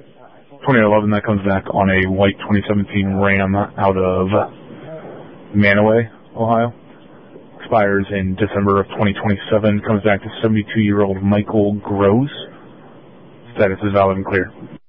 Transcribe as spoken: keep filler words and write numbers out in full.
twenty eleven, that comes back on a white twenty seventeen Ram out of Manaway, Ohio. Expires in December of twenty twenty-seven. Comes back to seventy-two-year-old Michael Gross. Status is valid and clear.